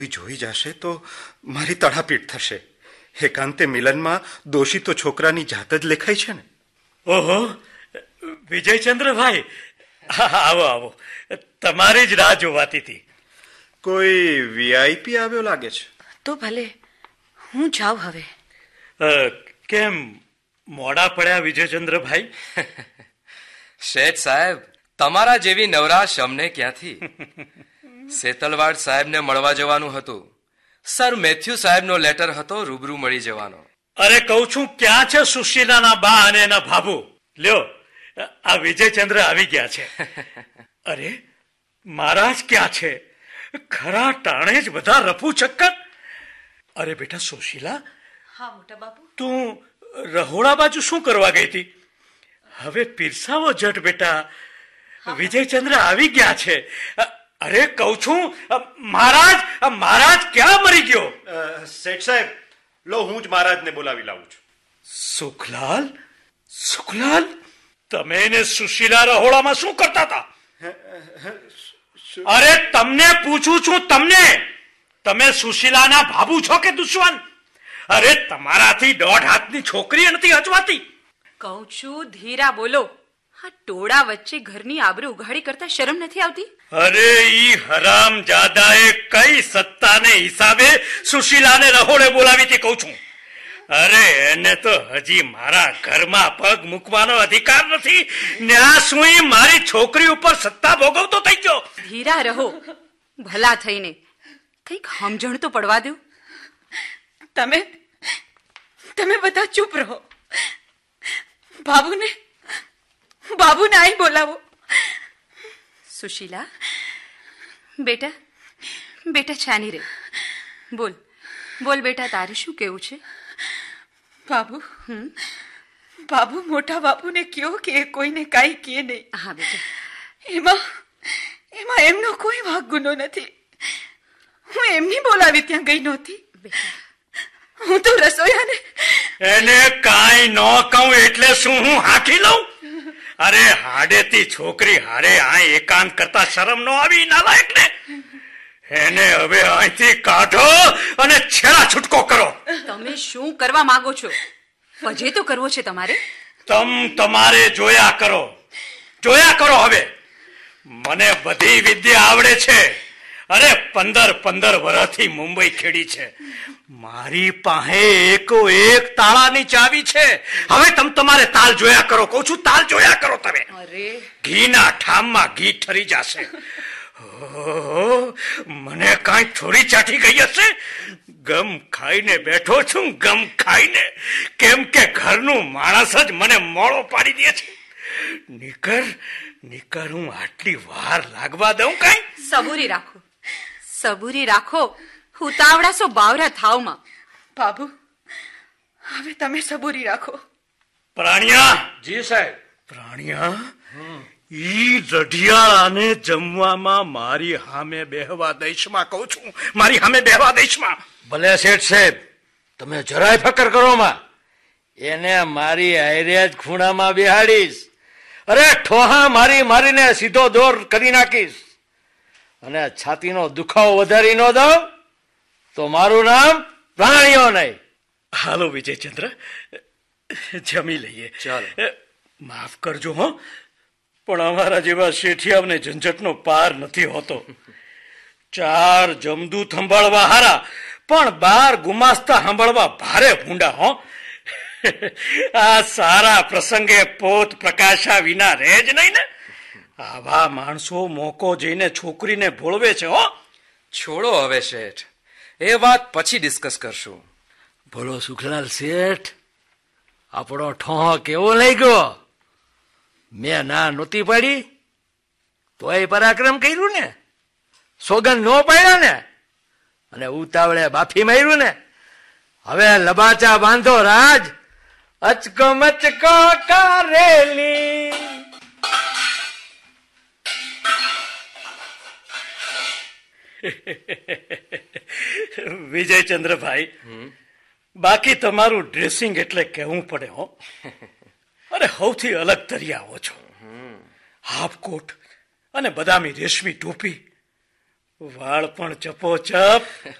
જોઈ જશે તો મારી તડાપીટ થશે. એકાંતે મિલનમાં દોષી તો છોકરાની જાત જ લેખાય છે ને. ઓહો વિજયચંદ્રભાઈ, આવો આવો, તમારી જ રાહ જોવાતી હતી. કોઈ વીઆઈપી આવ્યો લાગે છે. તો ભલે, હું જાઉં હવે. કેમ મોડા પડ્યા વિજયચંદ્રભાઈ? શેઠ સાહેબ, તમારા જેવી નવરાશ અમને ક્યાંથી? સેતલવાડ સાહેબને મળવા જવાનું હતું. સર મેથ્યુ સાહેબનો લેટર હતો રૂબરૂ મળી જવાનો. અરે કહું છું, ક્યાં છે સુશીલાના બા અને એના ભાભુ? લ્યો, આ વિજયચંદ્ર આવી ગયા છે. અરે મહારાજ ક્યાં છે? ખરા ટાણે જ બધા રફુ ચક્કર. અરે બેટા સુશીલા. હા મોટા બાપુ. તું રહોડા બાજુ શું કરવા ગઈ હતી? હવે પીરસાવો જટ બેટા, વિજયચંદ્ર આવી ગયા છે. અરે કહું છું, મહારાજ મહારાજ ક્યાં મરી ગયો? શેઠ સાહેબ, લો હું જ મહારાજને બોલાવી લાવું છું. સુખલાલ, સુખલાલ, તમે ને સુશીલા રહોડામાં શું કરતા હતા? અરે તમને પૂછું છું, તમને. તમે સુશીલાના ભાભુ છો કે દુશ્મન? અરે તમારાથી 1.5 હાથની છોકરી નથી હચવાતી. કહું છું ધીરા બોલો. આ ટોળા વચ્ચે ઘરની આબરૂ ઉઘાડી કરતા શરમ નથી આવતી? અરે ઈ હરામજાદાએ કઈ સત્તાને હિસાબે સુશીલાને રહોડે બોલાવી હતી કહું છું? અરે એને તો હજી મારા ઘરમાં પગ મૂકવાનો અધિકાર નથી ને આ સુઈ મારી છોકરી ઉપર સત્તા ભોગવતો થઈ ગયો. ધીરા રહો, ભલા થઈને કઈક સમજણ તો પડવા દો. તમે બધા ચૂપ રહો. બાબુને આઈ બોલાવો. સુશીલા બેટા છાની રે. બોલ બેટા, તારે શું કેવું છે? બાબુ મોટા બાપુને કયો કે કોઈને કાંઈ કહે નહીં. હા બેટા. એમાં એમનો કોઈ વાંક ગુનો નથી. હું એમની બોલાવી ત્યાં ગઈ નહોતી. હું તો રસોયાને એને કાંઈ ન કહું એટલે શું હું હાકી લઉં? અરે હાડેથી છોકરી હારે આ એકાંત કરતા શરમ ન આવી નાલાયક ને? એને હવે અહીંથી કાઢો અને છેડા છૂટકો કરો. તમે શું કરવા માંગો છો? પજે તો કરવો છે તમારે. તમારે જોયા કરો. હવે મને બધી વિદ્યા આવડે છે. અરે 15 વર્ષથી મુંબઈ ખેડી છે. મારી પાસે એકો એક તાળાની ચાવી છે. હવે તમારે તાલ જોયા કરો. કહું છું તાલ જોયા કરો તમે. અરે ઘીના ઠામમાં ઘી ઠરી જશે. મને કાંઈ થોડી ચાટી ગઈ હશે? ગમ ખાઈને બેઠો છું, ગમ ખાઈને. કેમ કે ઘરનું માણસ જ મને મોળો પાડી દે છે. નીકર હું આટલી વાર લાગવા દઉં? કાંઈ સબૂરી રાખો. ઉતાવળાસો બાવરા થાવમાં. બાબુ, હવે તમે સબૂરી રાખો. પ્રાણિયા. જી સાહેબ. પ્રાણિયા, ઈ રઢિયાળાને જમવામાં મારી સામે બેહવા દઈશમાં કહું છું. મારી સામે બેહવા દઈશમાં. ભલે શેઠ સાહેબ, તમે જરાય ફકર કરો માં. એને મારી હારે જ ખૂણામાં બેહાડીશ. અરે ઠોહા મારીને સીધો દોર કરી નાખીશ. અને છાતીનો દુખાવો વધારી ન દઉં તો મારું નામ પ્રાણીઓ નહીં. હાલો વિજયચંદ્ર, જમી લઈએ. ચાલો. માફ કરજો હો, પણ અમારા જેવા શેઠિયાઓને ઝંઝટનો પાર નથી હોતો. 4 જમદૂત સંભાળવા હારા, પણ 12 ગુમાસ્તા સંભાળવા ભારે ભૂંડા હો. આ સારા પ્રસંગે પોત પ્રકાશા વિના રહે જ નહીં ને. આવા માણસો મોકો જઈને છોકરીને ભોળવે છે હો. છોડો હવે શેઠ, એ વાત પછી ડિસ્કસ કરશું. બોલો સુખલાલ શેઠ, આપણો ઠોહો કેવો લાગ્યો? મેં ના નહોતી પાડી તોય પરાક્રમ કર્યું ને. સોગન નો પાડ્યા ને, અને ઉતાવળે બાફી માર્યું ને. હવે લબાચા બાંધો રાજ. અચકો મચકો કારેલી. વિજયચંદ્રભાઈ, બાકી તમારું ડ્રેસિંગ એટલે કહેવું પડે હો. અરે સૌથી અલગ તરી આવો છો. હાફ કોટ અને બદામી રેશમી ટોપી. વાળ પણ ચપોચપ